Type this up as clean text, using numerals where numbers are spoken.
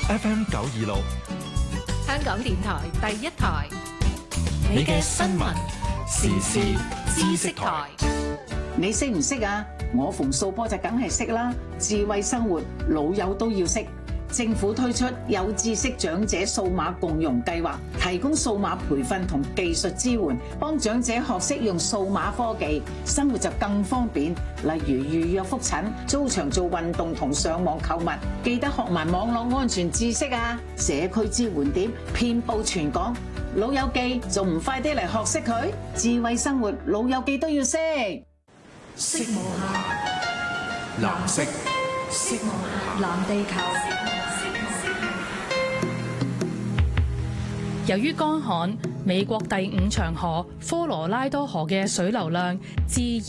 FM 926， 香港電台第一台， 你嘅新聞時事知識台。 你識唔識啊？我馮素波就梗係識啦。智慧生活，老友都要識。政府推出有知識長者數碼共融計劃，提供數碼培訓同技術支援，幫長者學識用數碼科技，生活就更方便。例如預約覆診、租場做運動同上網購物，記得學埋網絡安全知識啊！社區支援點遍佈全港，老友記仲唔快啲嚟學識佢？智慧生活，老友記都要識。 色無限， 藍色， 色無限，藍地球。 由於乾旱，美國第5長河科羅拉多河嘅水流量自